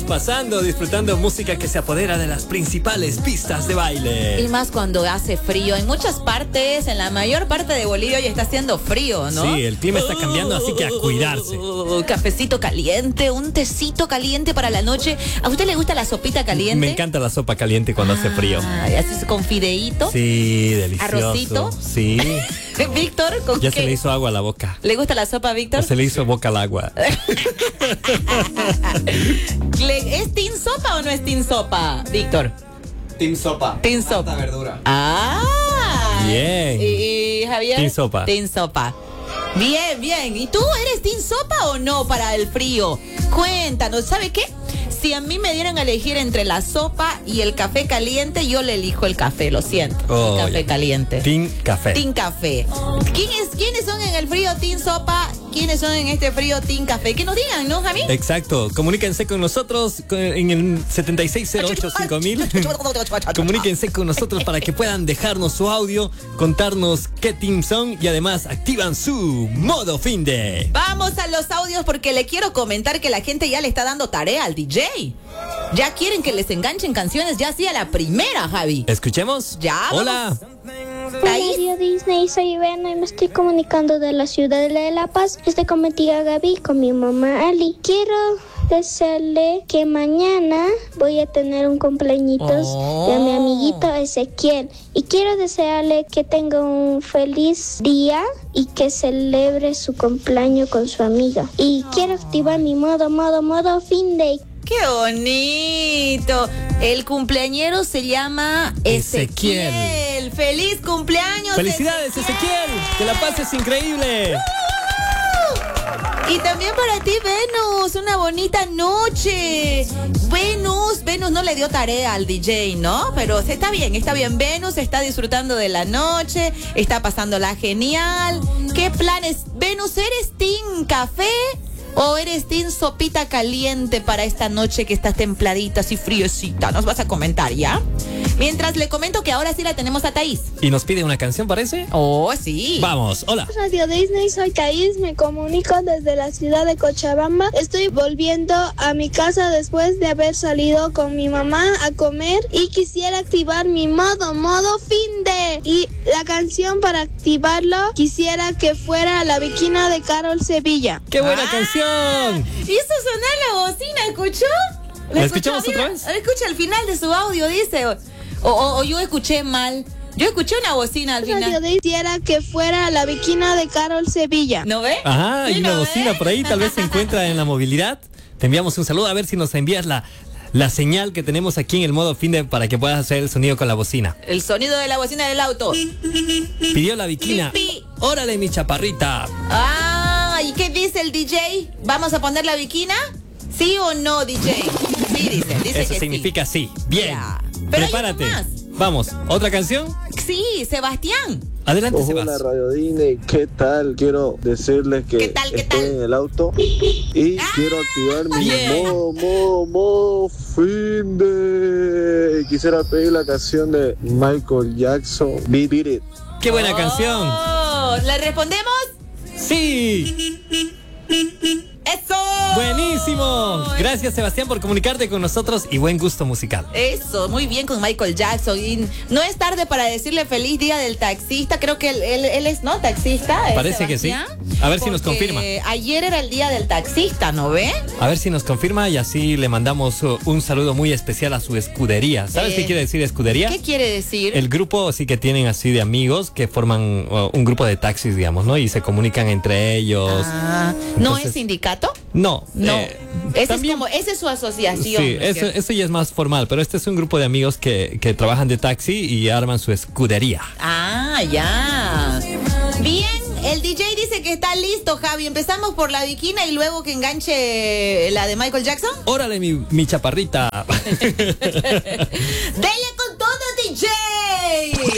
pasando, disfrutando música que se apodera de las principales pistas de baile. Y más cuando hace frío. En muchas partes, en la mayor parte de Bolivia hoy está haciendo frío, ¿no? Sí, el clima está cambiando, así que a cuidarse. Cafecito caliente, un tecito caliente para la noche. ¿A usted le gusta la sopita caliente? Me encanta la sopa caliente cuando hace frío. ¿Haces con fideíto? Sí, delicioso. ¿Arrocito? Sí. Víctor, ¿con Ya qué? se le hizo agua a la boca. ¿Le gusta la sopa, Víctor? Ya se le hizo boca al agua. ¿Es team sopa o no es team sopa, Víctor? Team sopa. Team sopa. Harta verdura. Bien. ¿Y Javier? Team sopa. Team sopa. Bien, bien. ¿Y tú eres team sopa o no para el frío? Cuéntanos, ¿sabe qué? Si a mí me dieran a elegir entre la sopa y el café caliente, yo le elijo el café, lo siento. El café caliente. Team café. Team café. ¿Quiénes son en el frío team sopa? ¿Quiénes son en este frío team café? Que nos digan, ¿no, Javi? Exacto. Comuníquense con nosotros en el 76085000. Comuníquense con nosotros para que puedan dejarnos su audio, contarnos qué team son y además activan su modo fin de. Vamos a los audios porque le quiero comentar que la gente ya le está dando tarea al DJ. Ya quieren que les enganchen canciones ya así a la primera, Javi. Escuchemos. Ya, Hola. Radio Disney, soy Ivana y me estoy comunicando de la ciudad de La Paz. Estoy con mi tía Gaby, con mi mamá Ali. Quiero desearle que mañana voy a tener un cumpleañitos de mi amiguito Ezequiel. Y quiero desearle que tenga un feliz día y que celebre su cumpleaños con su amiga. Y quiero activar mi modo fin de. ¡Qué bonito! El cumpleañero se llama Ezequiel. ¡Feliz cumpleaños! ¡Felicidades, Ezequiel! ¡Que la pases increíble! Y también para ti, Venus, una bonita noche. Venus no le dio tarea al DJ, ¿no? Pero está bien. Venus está disfrutando de la noche, está pasándola genial. ¿Qué planes? Venus, ¿eres team café o eres team sopita caliente para esta noche que está templadita, así friecita? Nos vas a comentar, ¿ya? Mientras le comento que ahora sí la tenemos a Thaís. ¿Y nos pide una canción, parece? Oh, sí. Vamos, hola. Radio Disney, soy Thaís, me comunico desde la ciudad de Cochabamba. Estoy volviendo a mi casa después de haber salido con mi mamá a comer y quisiera activar mi modo fin de. Y la canción para activarlo quisiera que fuera La Bikina de Carol Sevilla. ¡Qué buena canción! Hizo sonar la bocina, ¿escuchó? ¿La escuchamos otra vez? Escucha al final de su audio, dice. O yo escuché mal. Yo escuché una bocina al final. Radio quisiera que fuera La Bikina de Carol Sevilla. ¿No ve? Ajá, hay ¿Sí, una no bocina ve? por ahí, tal vez se encuentra en la movilidad. Te enviamos un saludo, a ver si nos envías la señal que tenemos aquí en el modo fin de para que puedas hacer el sonido con la bocina. El sonido de la bocina del auto. Pidió la bikina. Pi. Órale, mi chaparrita. ¿Y qué dice el DJ? ¿Vamos a poner la bikina? ¿Sí o no, DJ? Sí, dice Eso que significa sí. Bien. Ya. Pero hay Prepárate. uno más. Vamos, ¿otra canción? Sí, Sebastián. Adelante, Hola Sebas. Radio Disney, ¿qué tal? Quiero decirles que ¿Qué tal? estoy en el auto y quiero activar mi Bien. modo fin de. Quisiera pedir la canción de Michael Jackson, Beat It. ¡Qué buena canción! ¿Le respondemos? ¡Sí! ¡Eso! ¡Buenísimo! Gracias, Sebastián, por comunicarte con nosotros y buen gusto musical. Eso, muy bien con Michael Jackson. Y no es tarde para decirle feliz día del taxista. Creo que él es, ¿no? Taxista. Parece que sí. A ver si nos confirma. Ayer era el día del taxista, ¿no ve? A ver si nos confirma y así le mandamos un saludo muy especial a su escudería. ¿Sabes qué quiere decir escudería? ¿Qué quiere decir? El grupo sí que tienen así de amigos que forman un grupo de taxis, digamos, ¿no? Y se comunican entre ellos. ¿No Entonces, es sindicato? No. No. Esa también- es su asociación. Sí, ¿no es cierto? eso ya es más formal, pero este es un grupo de amigos que trabajan de taxi y arman su escudería. Ya. Bien, el DJ dice que está listo, Javi. Empezamos por la bikina y luego que enganche la de Michael Jackson. Órale, mi chaparrita. Dele